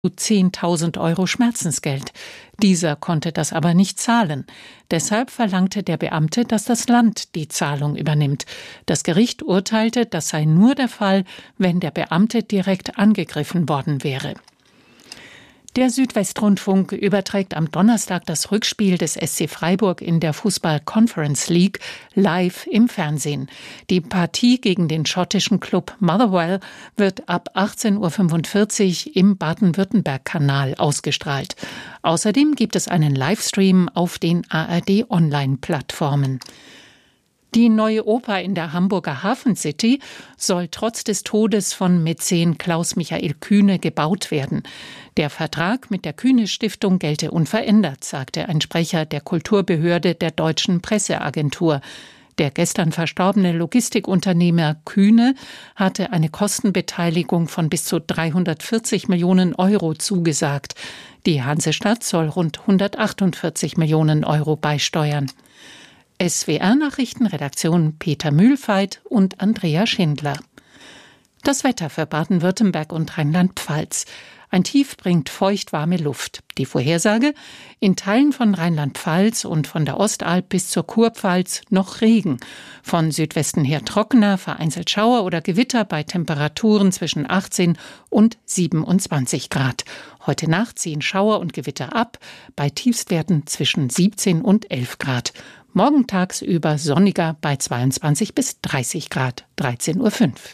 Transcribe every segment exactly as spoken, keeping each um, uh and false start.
zehntausend Euro Schmerzensgeld. Dieser konnte das aber nicht zahlen. Deshalb verlangte der Beamte, dass das Land die Zahlung übernimmt. Das Gericht urteilte, das sei nur der Fall, wenn der Beamte direkt angegriffen worden wäre. Der Südwestrundfunk überträgt am Donnerstag das Rückspiel des S C Freiburg in der Fußball-Conference League live im Fernsehen. Die Partie gegen den schottischen Klub Motherwell wird ab achtzehn Uhr fünfundvierzig im Baden-Württemberg-Kanal ausgestrahlt. Außerdem gibt es einen Livestream auf den A R D-Online-Plattformen. Die neue Oper in der Hamburger Hafen City soll trotz des Todes von Mäzen Klaus-Michael Kühne gebaut werden. Der Vertrag mit der Kühne-Stiftung gelte unverändert, sagte ein Sprecher der Kulturbehörde der Deutschen Presseagentur. Der gestern verstorbene Logistikunternehmer Kühne hatte eine Kostenbeteiligung von bis zu dreihundertvierzig Millionen Euro zugesagt. Die Hansestadt soll rund hundertachtundvierzig Millionen Euro beisteuern. S W R-Nachrichtenredaktion Peter Mühlfeit und Andrea Schindler. Das Wetter für Baden-Württemberg und Rheinland-Pfalz. Ein Tief bringt feuchtwarme Luft. Die Vorhersage: in Teilen von Rheinland-Pfalz und von der Ostalb bis zur Kurpfalz noch Regen. Von Südwesten her trockener, vereinzelt Schauer oder Gewitter bei Temperaturen zwischen achtzehn und siebenundzwanzig Grad. Heute Nacht ziehen Schauer und Gewitter ab, bei Tiefstwerten zwischen siebzehn und elf Grad. Morgen tagsüber sonniger bei zweiundzwanzig bis dreißig Grad, dreizehn Uhr fünf.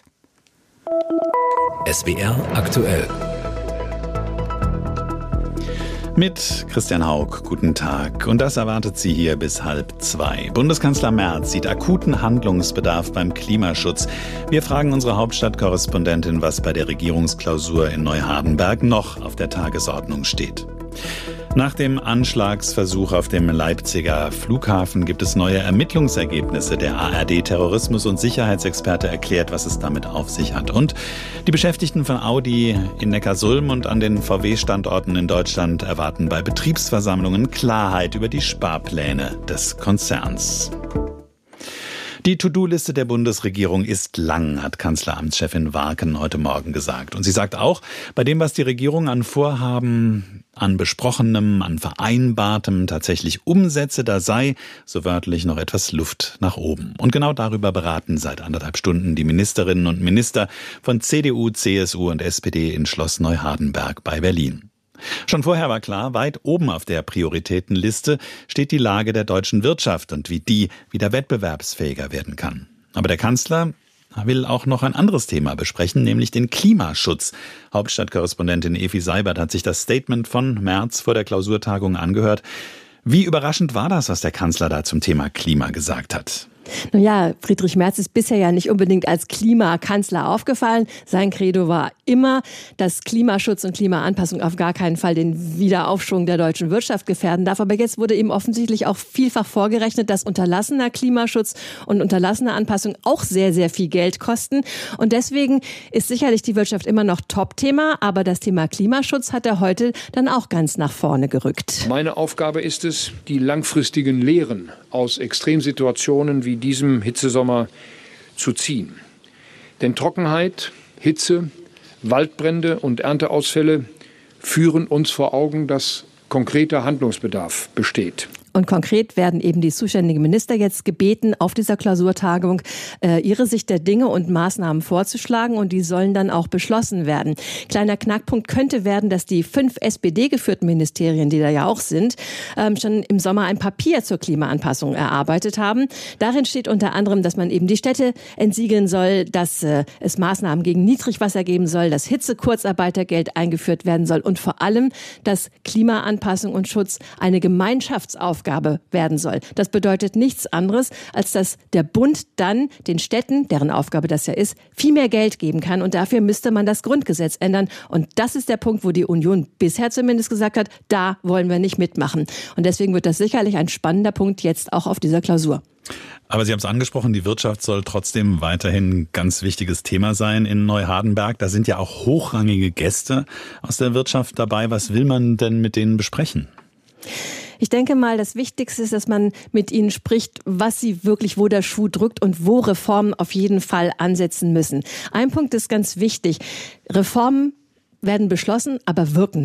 S W R aktuell. Mit Christian Haug, guten Tag. Und das erwartet Sie hier bis halb zwei. Bundeskanzler Merz sieht akuten Handlungsbedarf beim Klimaschutz. Wir fragen unsere Hauptstadtkorrespondentin, was bei der Regierungsklausur in Neuhardenberg noch auf der Tagesordnung steht. Nach dem Anschlagsversuch auf dem Leipziger Flughafen gibt es neue Ermittlungsergebnisse. Der A R D-Terrorismus- und Sicherheitsexperte erklärt, was es damit auf sich hat. Und die Beschäftigten von Audi in Neckarsulm und an den V W-Standorten in Deutschland erwarten bei Betriebsversammlungen Klarheit über die Sparpläne des Konzerns. Die To-Do-Liste der Bundesregierung ist lang, hat Kanzleramtschefin Warken heute Morgen gesagt. Und sie sagt auch, bei dem, was die Regierung an Vorhaben, an Besprochenem, an Vereinbartem tatsächlich umsetze, da sei, so wörtlich, noch etwas Luft nach oben. Und genau darüber beraten seit anderthalb Stunden die Ministerinnen und Minister von C D U, C S U und S P D in Schloss Neuhardenberg bei Berlin. Schon vorher war klar, weit oben auf der Prioritätenliste steht die Lage der deutschen Wirtschaft und wie die wieder wettbewerbsfähiger werden kann. Aber der Kanzler will auch noch ein anderes Thema besprechen, nämlich den Klimaschutz. Hauptstadtkorrespondentin Evi Seibert hat sich das Statement von Merz vor der Klausurtagung angehört. Wie überraschend war das, was der Kanzler da zum Thema Klima gesagt hat? Nun ja, Friedrich Merz ist bisher ja nicht unbedingt als Klimakanzler aufgefallen. Sein Credo war immer, dass Klimaschutz und Klimaanpassung auf gar keinen Fall den Wiederaufschwung der deutschen Wirtschaft gefährden darf. Aber jetzt wurde eben offensichtlich auch vielfach vorgerechnet, dass unterlassener Klimaschutz und unterlassene Anpassung auch sehr, sehr viel Geld kosten. Und deswegen ist sicherlich die Wirtschaft immer noch Top-Thema. Aber das Thema Klimaschutz hat er heute dann auch ganz nach vorne gerückt. Meine Aufgabe ist es, die langfristigen Lehren aus Extremsituationen wie diesem Hitzesommer zu ziehen. Denn Trockenheit, Hitze, Waldbrände und Ernteausfälle führen uns vor Augen, dass konkreter Handlungsbedarf besteht. Und konkret werden eben die zuständigen Minister jetzt gebeten, auf dieser Klausurtagung äh, ihre Sicht der Dinge und Maßnahmen vorzuschlagen. Und die sollen dann auch beschlossen werden. Kleiner Knackpunkt könnte werden, dass die fünf S P D-geführten Ministerien, die da ja auch sind, ähm, schon im Sommer ein Papier zur Klimaanpassung erarbeitet haben. Darin steht unter anderem, dass man eben die Städte entsiegeln soll, dass äh, es Maßnahmen gegen Niedrigwasser geben soll, dass Hitze-Kurzarbeitergeld eingeführt werden soll und vor allem, dass Klimaanpassung und Schutz eine Gemeinschaftsaufgabe werden soll. Das bedeutet nichts anderes, als dass der Bund dann den Städten, deren Aufgabe das ja ist, viel mehr Geld geben kann. Und dafür müsste man das Grundgesetz ändern. Und das ist der Punkt, wo die Union bisher zumindest gesagt hat, da wollen wir nicht mitmachen. Und deswegen wird das sicherlich ein spannender Punkt jetzt auch auf dieser Klausur. Aber Sie haben es angesprochen, die Wirtschaft soll trotzdem weiterhin ein ganz wichtiges Thema sein in Neuhardenberg. Da sind ja auch hochrangige Gäste aus der Wirtschaft dabei. Was will man denn mit denen besprechen? Ich denke mal, das Wichtigste ist, dass man mit ihnen spricht, was sie wirklich, wo der Schuh drückt und wo Reformen auf jeden Fall ansetzen müssen. Ein Punkt ist ganz wichtig. Reformen werden beschlossen, aber wirken